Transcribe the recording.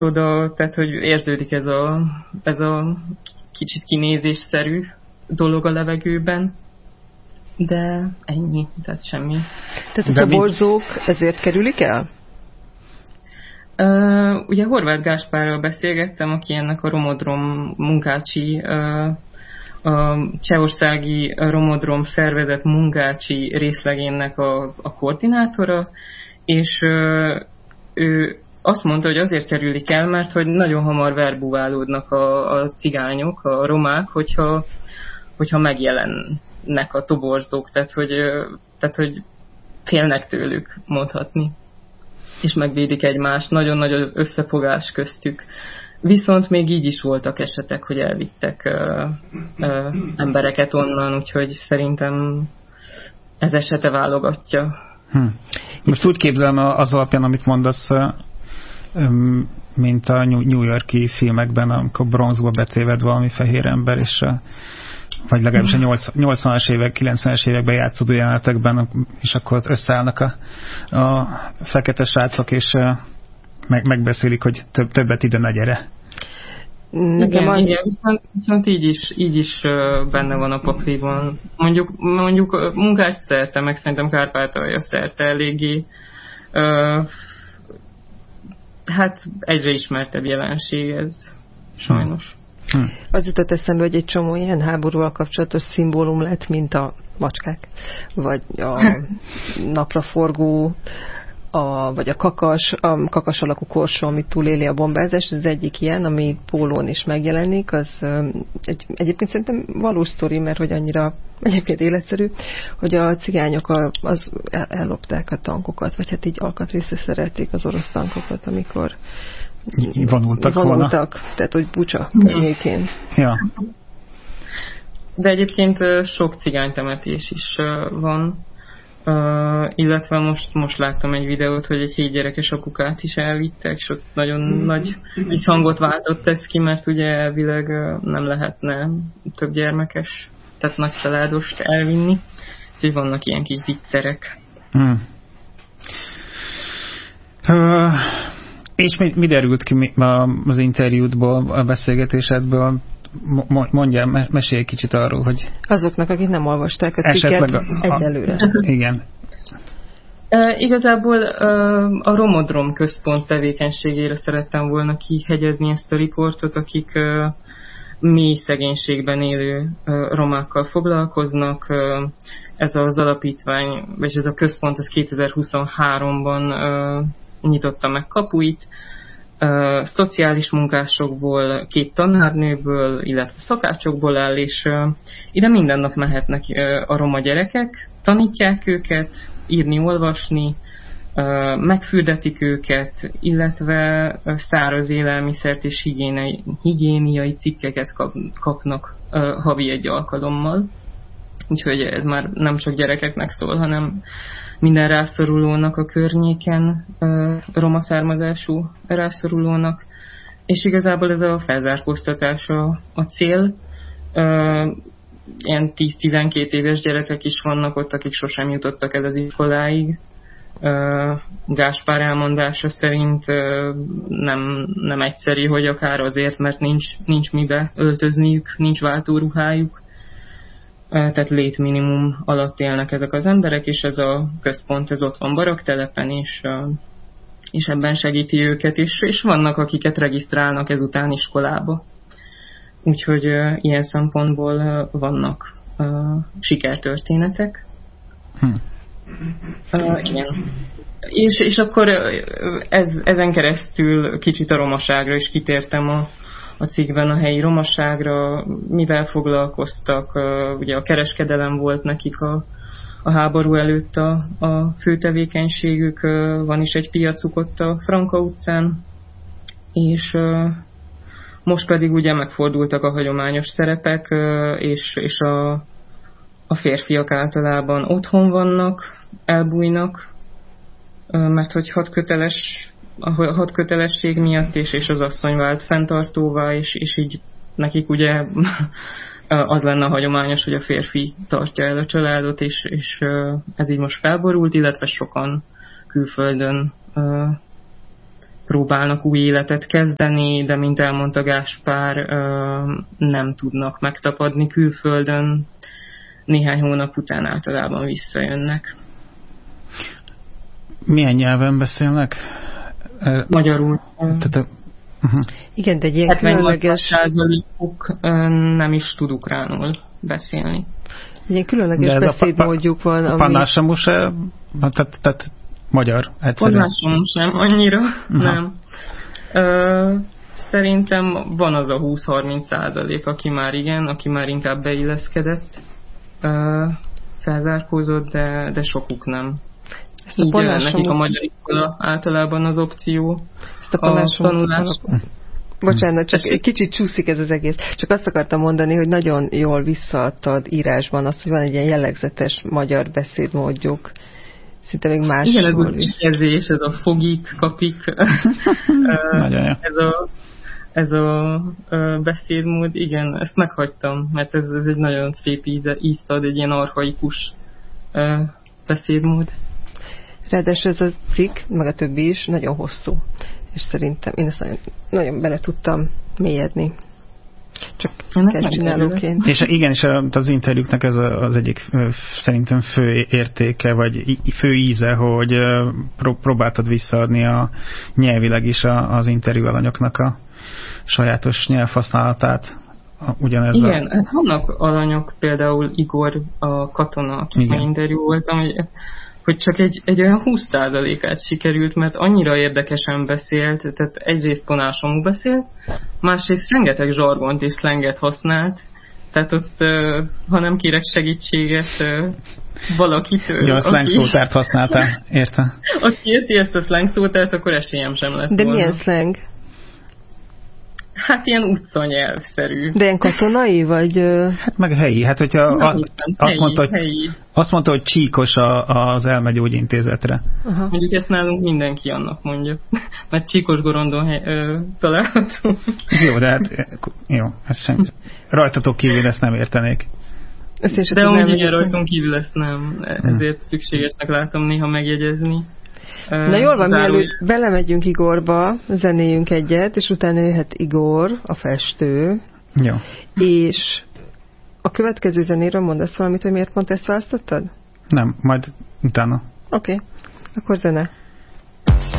oda, tehát hogy érződik ez a kicsit kinézésszerű dolog a levegőben, de ennyi, tehát semmi. Tehát a toborzók ezért kerülik el? Ugye Horváth Gáspárral beszélgettem, aki ennek a Romodrom munkácsi, a csehországi Romodrom szervezet munkácsi részlegének a koordinátora, és ő azt mondta, hogy azért kerülik el, mert hogy nagyon hamar verbuválódnak a cigányok, a romák, hogyha megjelennek a toborzók, tehát hogy félnek tőlük, mondhatni, és megvédik egymást, nagyon nagy az összefogás köztük. Viszont még így is voltak esetek, hogy elvittek embereket onnan, úgyhogy szerintem ez esete válogatja. Most úgy képzelem az alapján, amit mondasz, mint a New York-i filmekben, amikor bronzba betéved valami fehér ember, és vagy legalábbis a 80-as évek, 90-es években játszódó jelenetekben, és akkor összeállnak a fekete srácok, és megbeszélik, hogy többet ide ne gyere. Igen, viszont így is benne van a pakliban. Mondjuk munkás szerte, meg szerintem Kárpátalja szerte eléggé hát egyre ismertebb jelenség ez, sajnos. Az jutott eszembe, hogy egy csomó ilyen háborúval kapcsolatos szimbólum lett, mint a macskák, vagy a napraforgó, vagy a kakas alakú korsó, amit túléli a bombázást. Az egyik ilyen, ami pólón is megjelenik, az egyébként szerintem valós sztori, mert hogy annyira egyébként életszerű, hogy a cigányok ellopták a tankokat, vagy hát így alkatrészre szerelték az orosz tankokat, amikor vonultak, tehát hogy Bucsa környékén. Ja. De egyébként sok cigánytemetés is van, illetve most láttam egy videót, hogy egy 7 gyerekes apukát is elvittek, és ott nagyon nagy visszhangot váltott ez ki, mert ugye elvileg nem lehetne több gyermekes, tehát nagy családost elvinni, úgyhogy vannak ilyen kis viccerek. És mi derült ki az interjútból, a beszélgetésedből? Mondjál, mesélj kicsit arról, hogy... Azoknak, akik nem olvasták a cikket egyelőre. Igen. Igazából a Romodrom központ tevékenységére szerettem volna kihegyezni ezt a riportot, akik mély szegénységben élő romákkal foglalkoznak. Ez az alapítvány, vagy ez a központ az 2023-ban nyitotta meg kapuit, szociális munkásokból, 2 tanárnőből, illetve szakácsokból áll, és ide minden nap mehetnek a roma gyerekek, tanítják őket, írni, olvasni, megfürdetik őket, illetve száraz élelmiszert és higiéniai cikkeket kapnak havi 1 alkalommal. Úgyhogy ez már nem csak gyerekeknek szól, hanem minden rászorulónak a környéken, roma származású rászorulónak. És igazából ez a felzárkóztatás a cél. Ilyen 10-12 éves gyerekek is vannak ott, akik sosem jutottak el az iskoláig. Gáspár elmondása szerint nem egyszerű, hogy akár azért, mert nincs mibe öltözniük, nincs váltóruhájuk. Tehát létminimum alatt élnek ezek az emberek, és ez a központ, ez ott van baraktelepen, és ebben segíti őket is, és vannak, akiket regisztrálnak ezután iskolába. Úgyhogy ilyen szempontból vannak sikertörténetek. Igen. És akkor ezen keresztül kicsit a romaságra is kitértem a cikkben, a helyi romaságra, mivel foglalkoztak, ugye a kereskedelem volt nekik a háború előtt a fő tevékenységük, van is egy piacuk ott a Franka utcán, és most pedig ugye megfordultak a hagyományos szerepek, és a férfiak általában otthon vannak, elbújnak, mert hogy hadkötelesség miatt, és az asszony vált fenntartóvá, és így nekik ugye az lenne hagyományos, hogy a férfi tartja el a családot, és ez így most felborult, illetve sokan külföldön próbálnak új életet kezdeni, de mint elmondta Gáspár, nem tudnak megtapadni külföldön. Néhány hónap után általában visszajönnek. Milyen nyelven beszélnek? Magyarul. Igen, de egy ilyen különleges... 78%-uk nem is tud ukránul beszélni. Egy ilyen különleges beszédmódjuk van. A Pannásomú se, tehát magyar egyszerűen. Pannásomú sem, annyira nem. Szerintem van az a 20-30%, aki már inkább beilleszkedett, felzárkózott, de sokuk nem. Így nekik a magyar iskola általában az opció. Ezt a tanulás. Bocsánat, csak egy kicsit csúszik ez az egész. Csak azt akartam mondani, hogy nagyon jól visszaadtad írásban azt, hogy van egy ilyen jellegzetes magyar beszédmódjuk. Szinte még máshol. Igen, ez az érzés, ez a fogik, kapik. ez a beszédmód, igen, ezt meghagytam, mert ez egy nagyon szép ízt ad, egy ilyen archaikus beszédmód. Ráadásul ez a cikk, meg a többi is nagyon hosszú. És szerintem én ezt nagyon bele tudtam mélyedni. Csak csinálóként. És igen, és az interjúknak ez az egyik szerintem fő értéke, vagy fő íze, hogy próbáltad visszaadni a nyelvileg is az interjú alanyoknak a sajátos nyelvhasználatát. Igen, hát vannak alanyok, például Igor, a katona, akit interjú voltam, hogy csak egy olyan 20%-át sikerült, mert annyira érdekesen beszélt, tehát egyrészt Pannásomú beszélt, másrészt rengeteg zsargont és szlenget használt, tehát ott, ha nem kérek segítséget valakitől... Ja, a szlengszótárt használtál, érte? Aki érti ezt a szlengszótárt, akkor esélyem sem lesz. De volna. Milyen szleng? Hát ilyen utcanyelvszerű. De ilyen katonai, vagy... Hát meg helyi. Hát hogyha azt mondta, hogy csíkos az elmegyógyintézetre. Mondjuk ezt nálunk mindenki annak mondja. Mert Csíkos Gorondon található. Jó, de hát jó. Rajtatok kívül ezt nem értenék. De amúgy igen, rajtunk kívül ezt nem. Ezért szükségesnek látom néha megjegyezni. Na jól van, mielőtt belemegyünk Igorba, zenéljünk egyet, és utána jöhet Igor, a festő. Jó. És a következő zenéről mondasz valamit, hogy miért pont ezt választottad? Nem, majd utána. Oké, akkor zene.